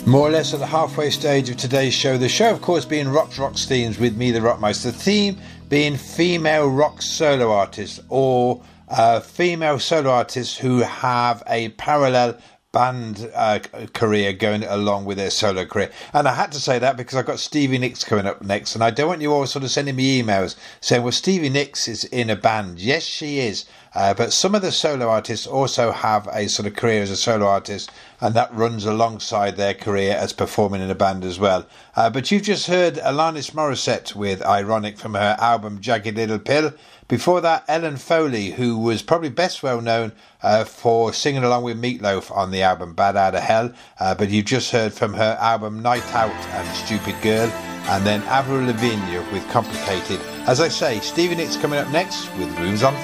More or less at the halfway stage of today's show. The show, of course, being Rocks themes with me, the Rockmeister. The theme being female rock solo artists or female solo artists who have a parallel band career going along with their solo career. And I had to say that because I've got Stevie Nicks coming up next, and I don't want you all sort of sending me emails saying, well, Stevie Nicks is in a band. Yes, she is. But some of the solo artists also have a sort of career as a solo artist, and that runs alongside their career as performing in a band as well. But you've just heard Alanis Morissette with Ironic from her album Jagged Little Pill. Before that, Ellen Foley, who was probably best well known for singing along with Meatloaf on the album Bad Outta Hell. But you just heard from her album Night Out and Stupid Girl. And then Avril Lavigne with Complicated. As I say, Stevie Nicks coming up next with Rooms on